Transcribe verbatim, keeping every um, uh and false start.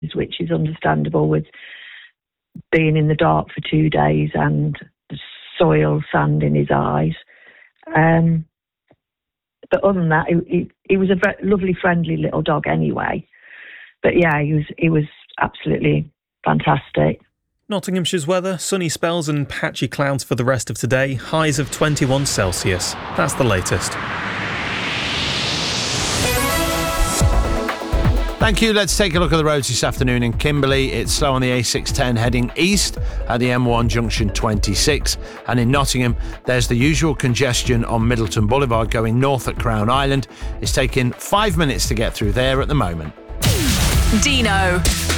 which is understandable with being in the dark for two days and soil, sand in his eyes. Um, but other than that, he, he, he was a very lovely, friendly little dog anyway. But yeah, he was he was absolutely fantastic. Nottinghamshire's weather, sunny spells and patchy clouds for the rest of today. Highs of twenty-one Celsius. That's the latest. Thank you. Let's take a look at the roads this afternoon in Kimberley. It's slow on the A six ten heading east at the M one junction twenty-six. And in Nottingham, there's the usual congestion on Middleton Boulevard going north at Crown Island. It's taking five minutes to get through there at the moment. Dino.